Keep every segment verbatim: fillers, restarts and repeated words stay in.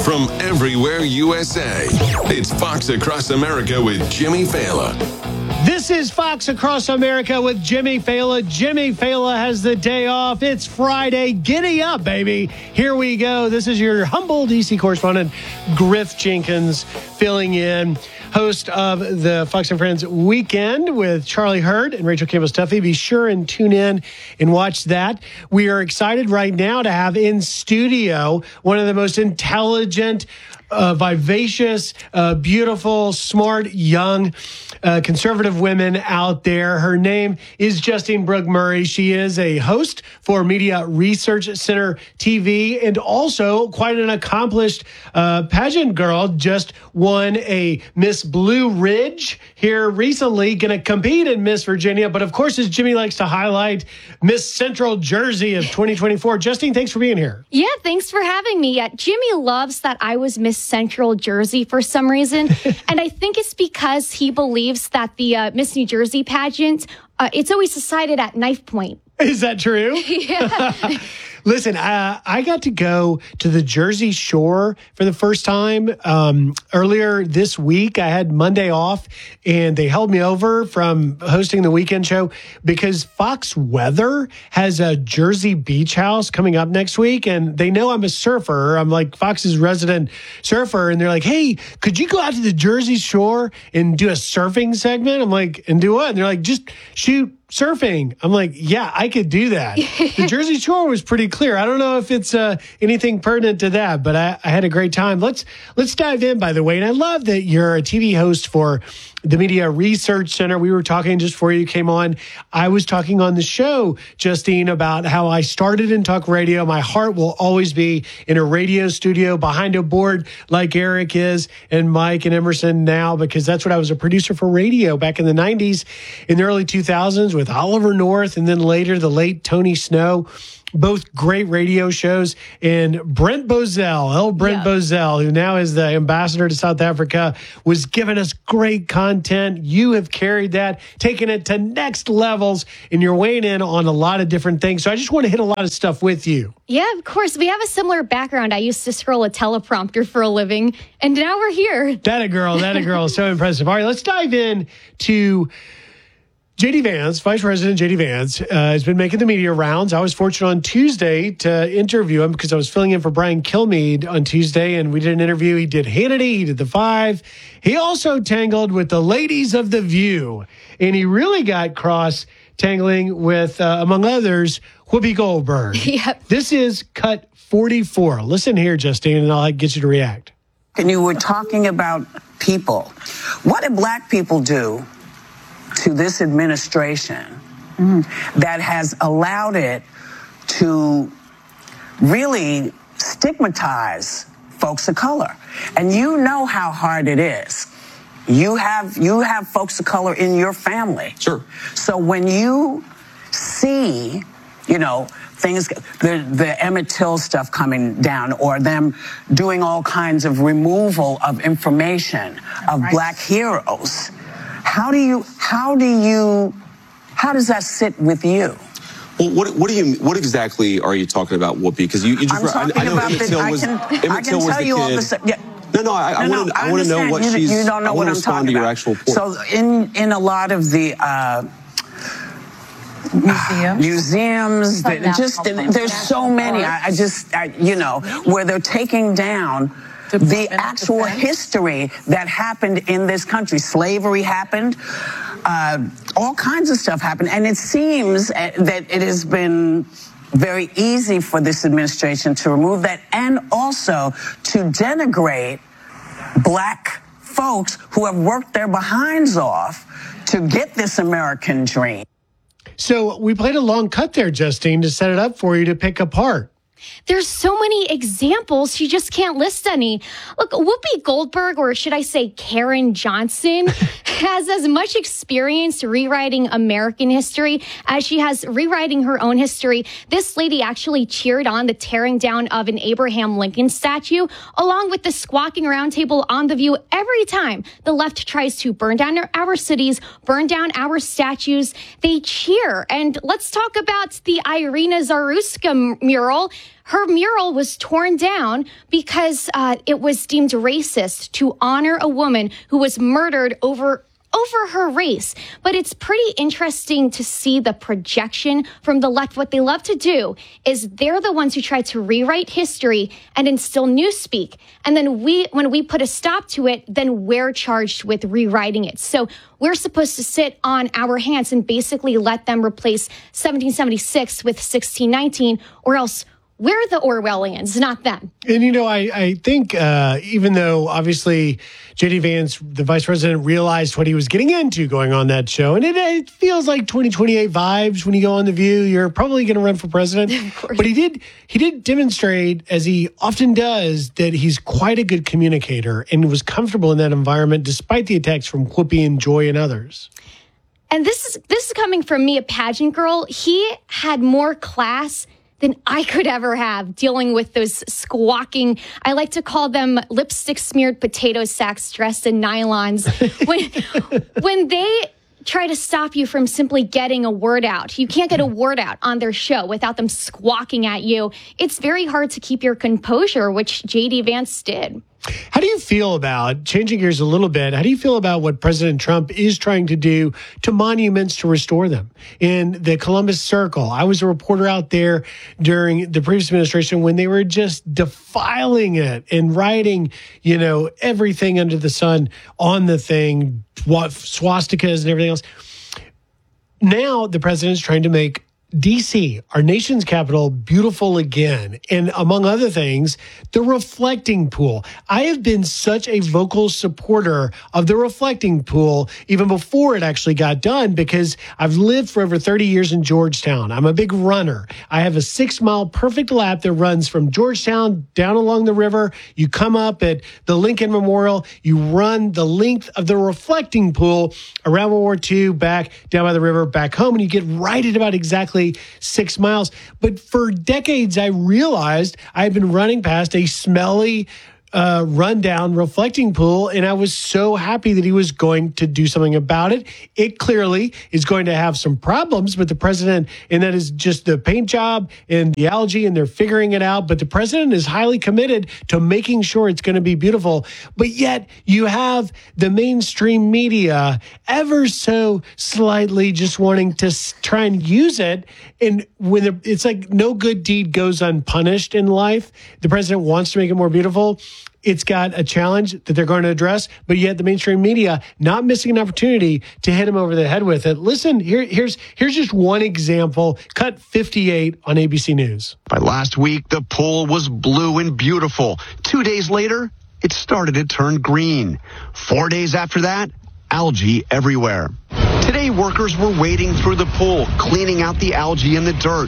from everywhere U S A. It's Fox Across America with Jimmy Fallon. This is Fox Across America with Jimmy Fallon. Jimmy Fallon has the day off. It's Friday. Giddy up, baby. Here we go. This is your humble D C correspondent, Griff Jenkins, filling in. Host of the Fox and Friends Weekend with Charlie Hurd and Rachel Campbell-Stuffy. Be sure and tune in and watch that. We are excited right now to have in studio one of the most intelligent, uh, vivacious, uh, beautiful, smart, young, uh, conservative women out there. Her name is Justine Brooke Murray. She is a host for Media Research Center T V and also quite an accomplished uh, pageant girl. Just won a Miss Blue Ridge here recently, going to compete in Miss Virginia. But of course, as Jimmy likes to highlight, Miss Central Jersey of twenty twenty-four. Justine, thanks for being here. Yeah, thanks for having me. Uh, Jimmy loves that I was Miss Central Jersey for some reason. And I think it's because he believes that the uh, Miss New Jersey pageant, uh, it's always decided at knife point. Is that true? Yeah. Listen, uh, I got to go to the Jersey Shore for the first time um, earlier this week. I had Monday off, and they held me over from hosting the weekend show because Fox Weather has a Jersey beach house coming up next week, and they know I'm a surfer. I'm like Fox's resident surfer, and they're like, hey, could you go out to the Jersey Shore and do a surfing segment? I'm like, and do what? And they're like, just shoot surfing. I'm like, yeah, I could do that. The Jersey Shore was pretty clear. I don't know if it's uh, anything pertinent to that, but I, I had a great time. Let's let's dive in, by the way. And I love that you're a T V host for the Media Research Center. We were talking just before you came on. I was talking on the show, Justine, about how I started in talk radio. My heart will always be in a radio studio behind a board like Eric is and Mike and Emerson now, because that's what I was a producer for radio back in the nineties, in the early two thousands with Oliver North, and then later the late Tony Snow. Both great radio shows. And Brent Bozell, El Brent yeah. Bozell, who now is the ambassador to South Africa, was giving us great content. You have carried that, taken it to next levels, and you're weighing in on a lot of different things. So I just want to hit a lot of stuff with you. Yeah, of course. We have a similar background. I used to scroll a teleprompter for a living, and now we're here. That a girl, that a girl. So impressive. All right, let's dive in to J D Vance, Vice President J D Vance, uh, has been making the media rounds. I was fortunate on Tuesday to interview him because I was filling in for Brian Kilmeade on Tuesday, and we did an interview. He did Hannity, he did The Five. He also tangled with the ladies of The View, and he really got cross-tangling with, uh, among others, Whoopi Goldberg. Yep. This is cut forty-four. Listen here, Justine, and I'll get you to react. And you were talking about people. What do black people do to this administration mm. that has allowed it to really stigmatize folks of color? And you know how hard it is. You have you have folks of color in your family. Sure. So when you see, you know, things, the, the Emmett Till stuff coming down, or them doing all kinds of removal of information of right. black heroes, How do you, how do you, how does that sit with you? Well, what, what do you, what exactly are you talking about, Whoopi? Because you, you just, I'm talking I, I know about Emmett the, Till was, I can, Emmett I can Till was tell the you kid. all the stuff. Yeah. No, no, I, no, I want to, I, I want to know what you, she's, you don't know I what want to I'm respond talking to your about. actual point. So in, in a lot of the, uh, Museums, museums, that just, there's so many, I, I just, I, you know, where they're taking down the actual history that happened in this country. Slavery happened. Uh, all kinds of stuff happened. And it seems that it has been very easy for this administration to remove that, and also to denigrate black folks who have worked their behinds off to get this American dream. So we played a long cut there, Justine, to set it up for you to pick apart. There's so many examples, she just can't list any. Look, Whoopi Goldberg, or should I say Karen Johnson, has as much experience rewriting American history as she has rewriting her own history. This lady actually cheered on the tearing down of an Abraham Lincoln statue, along with the squawking roundtable on The View every time the left tries to burn down our cities, burn down our statues. They cheer. And let's talk about the Irina Zaruska mural. her mural was torn down because uh, it was deemed racist to honor a woman who was murdered over over her race. But it's pretty interesting to see the projection from the left. What they love to do is they're the ones who try to rewrite history and instill newspeak. And then we, when we put a stop to it, then we're charged with rewriting it. So we're supposed to sit on our hands and basically let them replace seventeen seventy-six with sixteen nineteen, or else we're the Orwellians, not them. And, you know, I, I think uh, even though obviously J D. Vance, the vice president, realized what he was getting into going on that show, and it, it feels like twenty twenty-eight vibes when you go on The View, you're probably going to run for president. But he did he did demonstrate, as he often does, that he's quite a good communicator and was comfortable in that environment despite the attacks from Whoopi and Joy and others. And this is this is coming from me, a pageant girl. He had more class than I could ever have dealing with those squawking, I like to call them lipstick smeared potato sacks dressed in nylons. when, when they try to stop you from simply getting a word out, you can't get a word out on their show without them squawking at you. It's very hard to keep your composure, which J D. Vance did. How do you feel about, changing gears a little bit, how do you feel about what President Trump is trying to do to monuments to restore them? In the Columbus Circle, I was a reporter out there during the previous administration when they were just defiling it and writing, you know, everything under the sun on the thing, what swastikas and everything else. Now the president is trying to make D C, our nation's capital, beautiful again. And among other things, the reflecting pool. I have been such a vocal supporter of the reflecting pool even before it actually got done, because I've lived for over thirty years in Georgetown. I'm a big runner. I have a six mile perfect lap that runs from Georgetown down along the river. You come up at the Lincoln Memorial, you run the length of the reflecting pool around World War Two, back down by the river, back home, and you get right at about exactly six miles. But for decades, I realized I had been running past a smelly, uh, rundown reflecting pool, and I was so happy that he was going to do something about it. It clearly is going to have some problems with the president, and that is just the paint job and the algae, and they're figuring it out. But the president is highly committed to making sure it's going to be beautiful. But yet you have the mainstream media ever so slightly just wanting to try and use it. And when it's like no good deed goes unpunished in life, the president wants to make it more beautiful. It's got a challenge that they're going to address, but yet the mainstream media not missing an opportunity to hit him over the head with it. Listen, here, here's here's just one example. Cut fifty-eight on A B C News. By last week, the pool was blue and beautiful. Two days later, it started to turn green. Four days after that, algae everywhere. Today, workers were wading through the pool, cleaning out the algae and the dirt.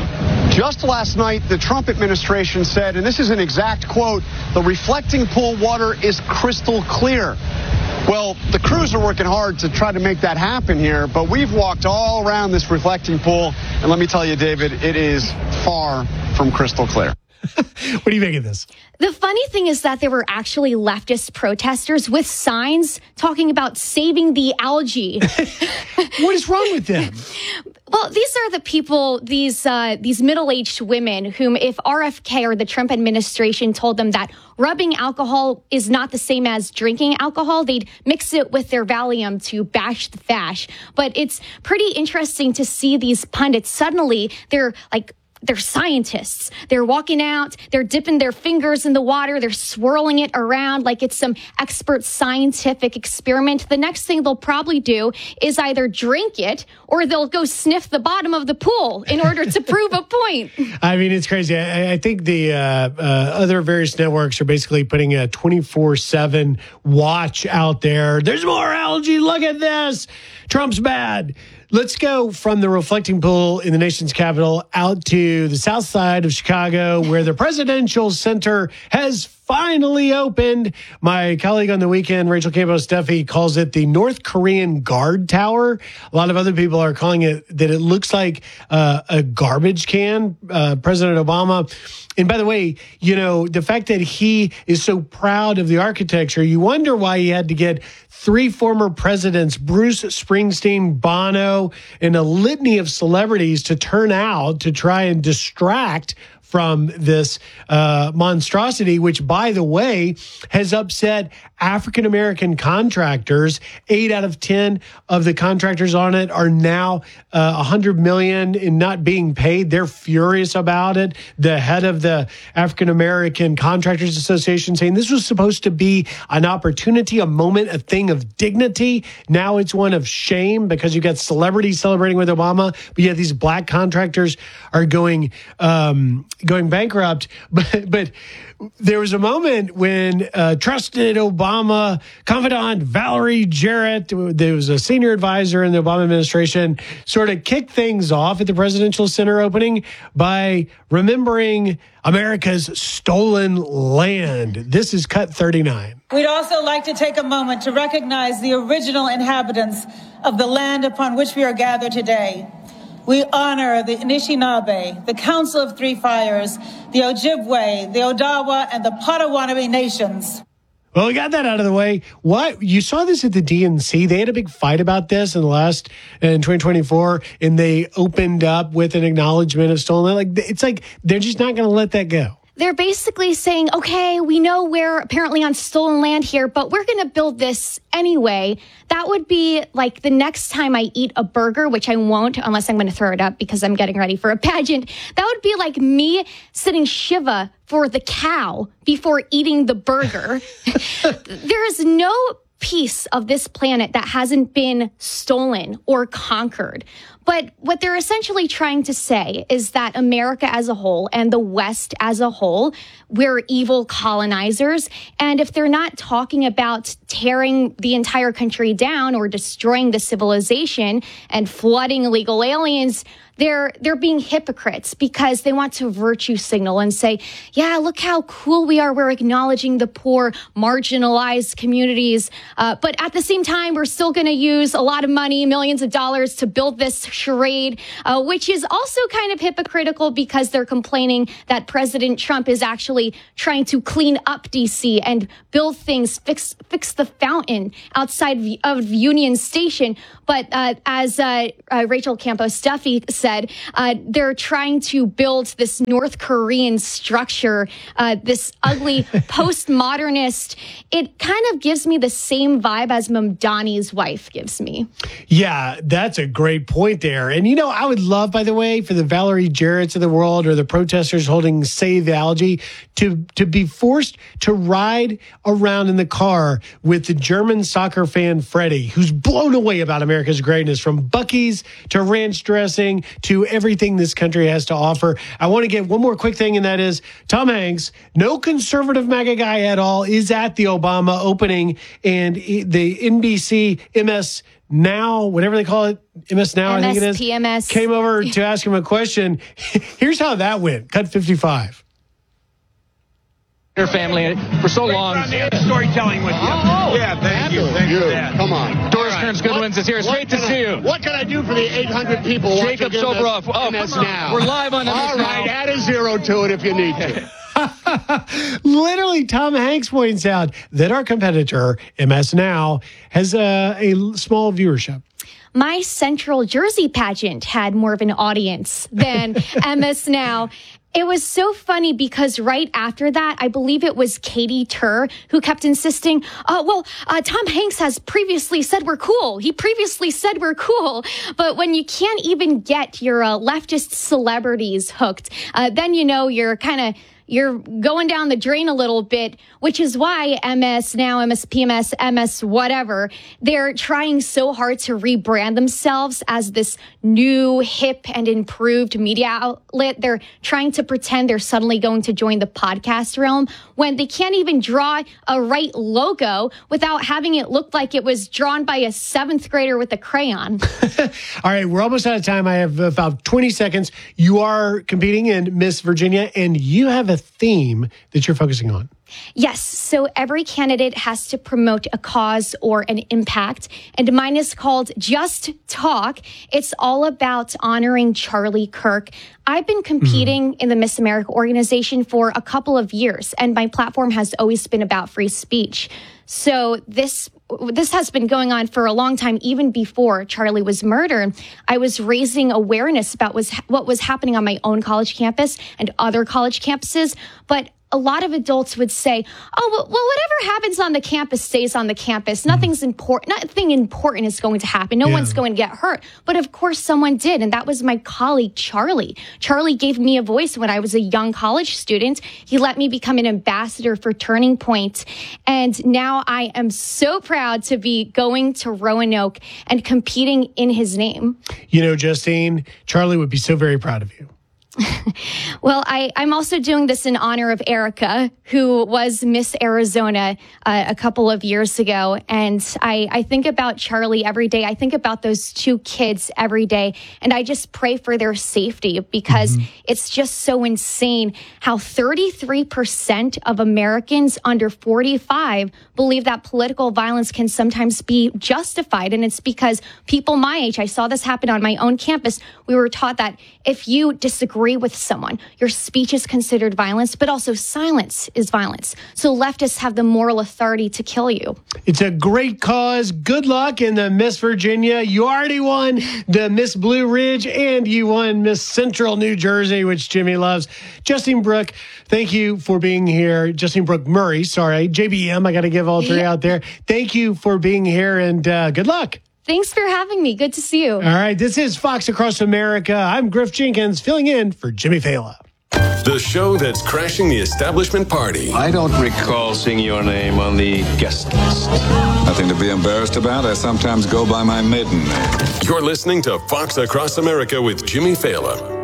Just last night, the Trump administration said, and this is an exact quote, the reflecting pool water is crystal clear. Well, the crews are working hard to try to make that happen here, but we've walked all around this reflecting pool, and let me tell you, David, it is far from crystal clear. What do you make of this? The funny thing is that there were actually leftist protesters with signs talking about saving the algae. What is wrong with them? Well, these are the people, these uh, these middle-aged women whom, if R F K or the Trump administration told them that rubbing alcohol is not the same as drinking alcohol, they'd mix it with their Valium to bash the fash. But it's pretty interesting to see these pundits. Suddenly, they're like, they're scientists. They're walking out, they're dipping their fingers in the water, they're swirling it around like it's some expert scientific experiment. The next thing they'll probably do is either drink it or they'll go sniff the bottom of the pool in order to prove a point. I mean, it's crazy. I, I think the uh, uh, other various networks are basically putting a twenty-four seven watch out there. There's more algae. Look at this. Trump's bad. Let's go from the reflecting pool in the nation's capital out to the south side of Chicago, where the Presidential Center has finally opened. My colleague on the weekend, Rachel Campos Duffy, calls it the North Korean Guard Tower. A lot of other people are calling it that it looks like uh, a garbage can. Uh, President Obama. And by the way, you know, the fact that he is so proud of the architecture, you wonder why he had to get three former presidents, Bruce Springsteen, Bono, and a litany of celebrities to turn out to try and distract from this uh, monstrosity, which, by the way, has upset African-American contractors. Eight out of ten of the contractors on it are now uh, one hundred million dollars in not being paid. They're furious about it. The head of the African-American Contractors Association saying this was supposed to be an opportunity, a moment, a thing of dignity. Now it's one of shame because you got celebrities celebrating with Obama, but yet these black contractors are going um, going bankrupt. But but there was a moment when uh, trusted Obama confidant Valerie Jarrett, there was a senior advisor in the Obama administration, sort of kicked things off at the Presidential Center opening by remembering America's stolen land. This is cut thirty-nine. We'd also like to take a moment to recognize the original inhabitants of the land upon which we are gathered today. We honor the Anishinaabe, the Council of Three Fires, the Ojibwe, the Odawa, and the Potawatomi nations. Well, we got that out of the way. What you saw this at the D N C? They had a big fight about this in the last in twenty twenty-four, and they opened up with an acknowledgement of stolen land. Like it's like they're just not going to let that go. They're basically saying, okay, we know we're apparently on stolen land here, but we're going to build this anyway. That would be like the next time I eat a burger, which I won't unless I'm going to throw it up because I'm getting ready for a pageant. That would be like me sitting Shiva for the cow before eating the burger. There is no piece of this planet that hasn't been stolen or conquered. But what they're essentially trying to say is that America as a whole and the West as a whole, we're evil colonizers. And if they're not talking about tearing the entire country down or destroying the civilization and flooding illegal aliens, they're they're being hypocrites because they want to virtue signal and say, yeah, look how cool we are. We're acknowledging the poor, marginalized communities. Uh, but at the same time, we're still going to use a lot of money, millions of dollars to build this charade, uh, which is also kind of hypocritical because they're complaining that President Trump is actually trying to clean up D C and build things, fix fix the fountain outside of Union Station. But uh, as uh, uh, Rachel Campos Duffy said, uh, they're trying to build this North Korean structure, uh, this ugly postmodernist. It kind of gives me the same vibe as Mamdani's wife gives me. Yeah, that's a great point there. And, you know, I would love, by the way, for the Valerie Jarretts of the world or the protesters holding Save the Algae to, to be forced to ride around in the car with the German soccer fan Freddie, who's blown away about America's greatness, from Buc-ee's to ranch dressing to everything this country has to offer. I want to get one more quick thing, and that is Tom Hanks, no conservative MAGA guy at all, is at the Obama opening, and the N B C M S Now, whatever they call it, M S Now, M S, I think it is, P M S. came over to ask him a question. Here's how that went. Cut fifty-five. Your family for so long. Storytelling with you. Oh, yeah, thank you. Thank you. Yeah. Come on. Doris Kearns Goodwins is here. It's great to I, see you. What can I do for the eight hundred people Jacob watching Soboroff. Oh, M S come on. Now? We're live on M S All Now. right, add a zero to it if you need to. Literally, Tom Hanks points out that our competitor, M S Now, has a, a small viewership. My Central Jersey pageant had more of an audience than M S Now. It was so funny because right after that, I believe it was Katie Tur who kept insisting, oh, well, uh, Tom Hanks has previously said we're cool. He previously said we're cool. But when you can't even get your uh, leftist celebrities hooked, uh, then you know you're kind of you're going down the drain a little bit, which is why M S Now, M S P M S, M S whatever, they're trying so hard to rebrand themselves as this new, hip, and improved media outlet. They're trying to pretend they're suddenly going to join the podcast realm when they can't even draw a right logo without having it look like it was drawn by a seventh grader with a crayon. All right, we're almost out of time. I have about twenty seconds. You are competing in Miss Virginia, and you have a theme that you're focusing on. Yes. So every candidate has to promote a cause or an impact. And mine is called Just Talk. It's all about honoring Charlie Kirk. I've been competing mm. in the Miss America organization for a couple of years, and my platform has always been about free speech. So this this has been going on for a long time, even before Charlie was murdered. I was raising awareness about was what was happening on my own college campus and other college campuses. But a lot of adults would say, oh, well, well, whatever happens on the campus stays on the campus. Nothing's important. Nothing important is going to happen. No Yeah. one's going to get hurt. But of course, someone did. And that was my colleague, Charlie. Charlie gave me a voice when I was a young college student. He let me become an ambassador for Turning Point. And now I am so proud to be going to Roanoke and competing in his name. You know, Justine, Charlie would be so very proud of you. Well, I, I'm also doing this in honor of Erica, who was Miss Arizona uh, a couple of years ago. And I, I think about Charlie every day. I think about those two kids every day. And I just pray for their safety because mm-hmm. it's just so insane how thirty-three percent of Americans under forty-five believe that political violence can sometimes be justified. And it's because people my age, I saw this happen on my own campus. We were taught that if you disagree with someone, your speech is considered violence, but also silence is violence. So leftists have the moral authority to kill you. It's a great cause. Good luck in the Miss Virginia. You already won the Miss Blue Ridge and you won Miss Central New Jersey, which Jimmy loves. Justine Brooke, thank you for being here. Justine Brooke Murray, sorry. J B M, I got to give all three yeah. out there. Thank you for being here and uh, good luck. Thanks for having me. Good to see you. All right. This is Fox Across America. I'm Griff Jenkins filling in for Jimmy Fallon. The show that's crashing the establishment party. I don't recall seeing your name on the guest list. Nothing to be embarrassed about. I sometimes go by my maiden name. You're listening to Fox Across America with Jimmy Fallon.